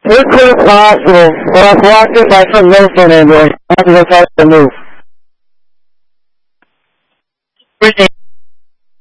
Look for the hospital. When I walked in, my son knows on ambulance. I have to go talk to the move.